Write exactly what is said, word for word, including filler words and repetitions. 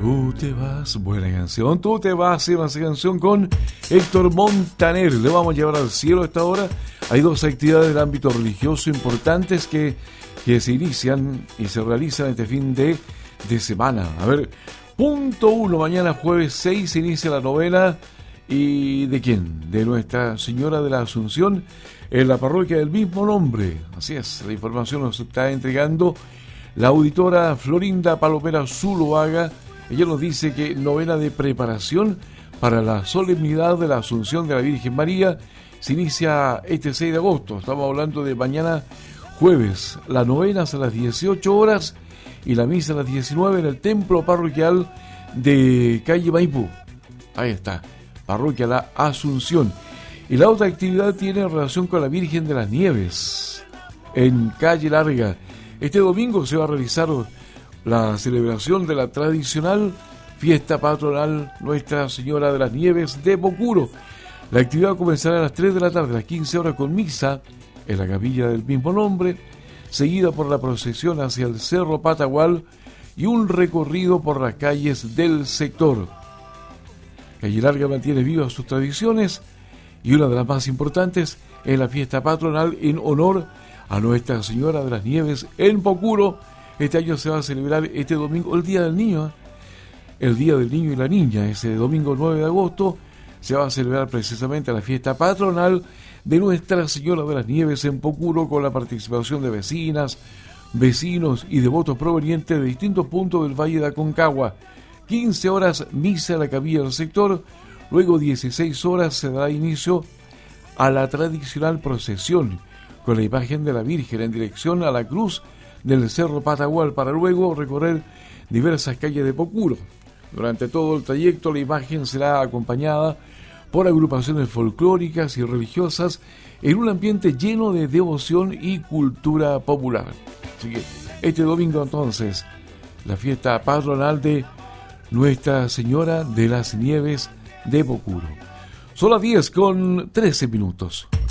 Tú te vas, buena canción. Tú te vas, una canción con Héctor Montaner. Le vamos a llevar al cielo a esta hora. Hay dos actividades del ámbito religioso importantes que, que se inician y se realizan este fin de, de semana. A ver, punto uno, mañana jueves seis se inicia la novena. ¿Y de quién? De Nuestra Señora de la Asunción en la parroquia del mismo nombre. Así es, la información nos está entregando la auditora Florinda Palomera Zuluaga. Ella nos dice que novena de preparación para la solemnidad de la Asunción de la Virgen María se inicia este seis de agosto. Estamos hablando de mañana jueves. La novena es a las dieciocho horas y la misa a las diecinueve en el templo parroquial de calle Maipú. Ahí está, parroquia La Asunción. Y la otra actividad tiene relación con la Virgen de las Nieves en calle Larga. Este domingo se va a realizar la celebración de la tradicional fiesta patronal Nuestra Señora de las Nieves de Pocuro. La actividad comenzará a las tres de la tarde, a las quince horas, con misa en la capilla del mismo nombre, seguida por la procesión hacia el Cerro Patagual y un recorrido por las calles del sector. Calle Larga mantiene vivas sus tradiciones y una de las más importantes es la fiesta patronal en honor a Nuestra Señora de las Nieves en Pocuro. Este año se va a celebrar este domingo el Día del Niño, el Día del Niño y la Niña. Ese domingo nueve de agosto se va a celebrar precisamente la fiesta patronal de Nuestra Señora de las Nieves en Pocuro, con la participación de vecinas, vecinos y devotos provenientes de distintos puntos del Valle de Aconcagua. quince horas misa en la capilla del sector, luego dieciséis horas se dará inicio a la tradicional procesión con la imagen de la Virgen en dirección a la cruz del Cerro Patagual, para luego recorrer diversas calles de Pocuro. Durante todo el trayecto la imagen será acompañada por agrupaciones folclóricas y religiosas en un ambiente lleno de devoción y cultura popular. Así que este domingo entonces la fiesta patronal de Nuestra Señora de las Nieves de Pocuro. Son las diez con trece minutos.